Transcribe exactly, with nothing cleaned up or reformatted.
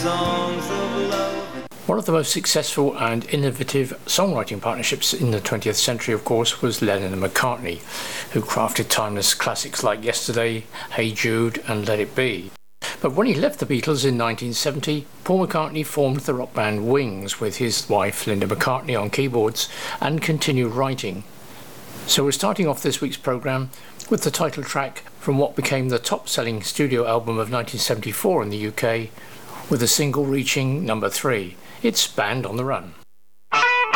songs of love. One of the most successful and innovative songwriting partnerships in the twentieth century, of course, was Lennon and McCartney, who crafted timeless classics like Yesterday, Hey Jude and Let It Be. But when he left the Beatles in nineteen seventy, Paul McCartney formed the rock band Wings with his wife Linda McCartney on keyboards and continued writing. So we're starting off this week's programme with the title track from what became the top-selling studio album of nineteen seventy-four in the U K, with the single reaching number three. It's Band on the Run.